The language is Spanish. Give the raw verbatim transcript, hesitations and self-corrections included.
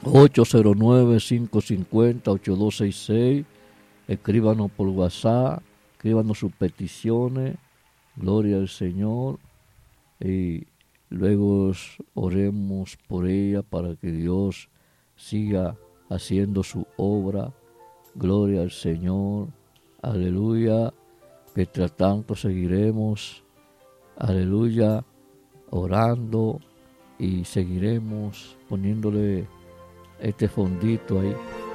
ocho cero nueve, cinco cinco cero, ocho dos seis seis. Escríbanos por WhatsApp, escríbanos sus peticiones, gloria al Señor, y luego oremos por ella para que Dios siga haciendo su obra, gloria al Señor, aleluya. Mientras tanto seguiremos, aleluya, orando y seguiremos poniéndole este fondito ahí.